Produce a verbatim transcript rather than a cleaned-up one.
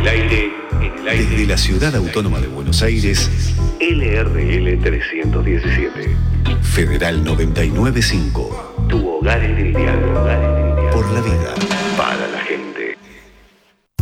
aire, en el aire. Desde la Ciudad Autónoma de Buenos Aires, L R L trescientos diecisiete. Federal noventa y nueve punto cinco. Tu hogar en el diálogo. Por la vida. Para la gente.